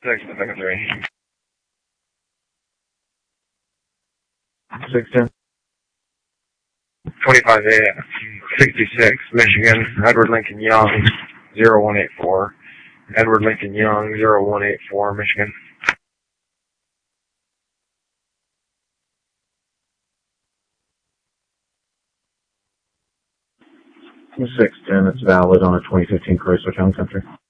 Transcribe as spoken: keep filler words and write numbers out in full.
Six, second three. six ten. twenty-five A, sixty-six, Michigan, Edward Lincoln Young, zero one eight four. Edward Lincoln Young, zero one eight four, Michigan. six ten, it's valid on a twenty fifteen Chrysler Town Country.